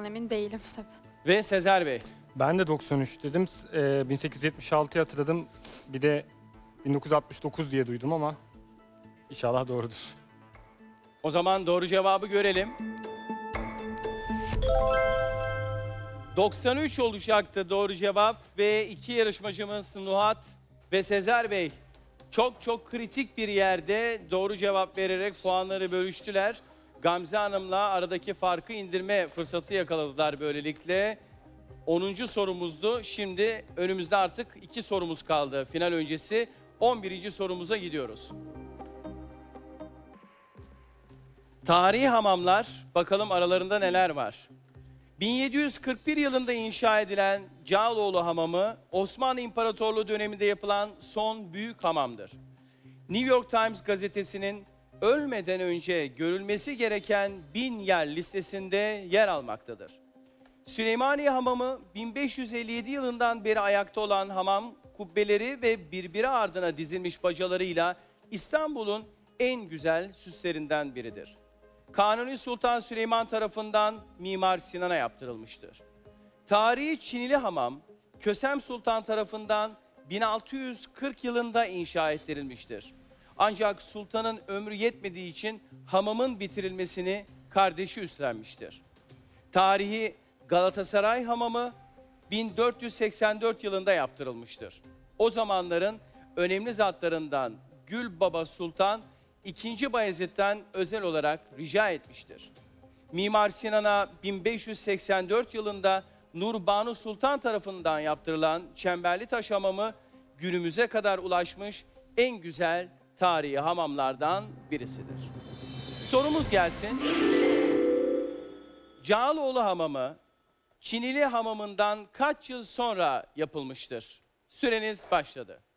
emin değilim tabii. Ve Sezer Bey. Ben de 93 dedim. 1876'yı hatırladım. Bir de 1969 diye duydum ama inşallah doğrudur. O zaman doğru cevabı görelim. 93 olacaktı doğru cevap ve iki yarışmacımız Nuhat ve Sezer Bey çok kritik bir yerde doğru cevap vererek puanları bölüştüler. Gamze Hanım'la aradaki farkı indirme fırsatı yakaladılar böylelikle. 10. sorumuzdu. Şimdi önümüzde artık 2 sorumuz kaldı. Final öncesi 11. sorumuza gidiyoruz. Tarihi hamamlar, bakalım aralarında neler var? 1741 yılında inşa edilen Cağaloğlu Hamamı, Osmanlı İmparatorluğu döneminde yapılan son büyük hamamdır. New York Times gazetesinin ölmeden önce görülmesi gereken 1000 yer listesinde yer almaktadır. Süleymaniye Hamamı, 1557 yılından beri ayakta olan hamam, kubbeleri ve birbiri ardına dizilmiş bacalarıyla İstanbul'un en güzel süslerinden biridir. Kanuni Sultan Süleyman tarafından Mimar Sinan'a yaptırılmıştır. Tarihi Çinili Hamam, Kösem Sultan tarafından 1640 yılında inşa ettirilmiştir. Ancak sultanın ömrü yetmediği için hamamın bitirilmesini kardeşi üstlenmiştir. Tarihi Galatasaray Hamamı 1484 yılında yaptırılmıştır. O zamanların önemli zatlarından Gülbaba Sultan II. Bayezid'den özel olarak rica etmiştir. Mimar Sinan'a 1584 yılında Nurbanu Sultan tarafından yaptırılan Çemberlitaş Hamamı günümüze kadar ulaşmış en güzel tarihi hamamlardan birisidir. Sorumuz gelsin. Cağaloğlu Hamamı Çinili Hamamı'ndan kaç yıl sonra yapılmıştır? Süreniz başladı.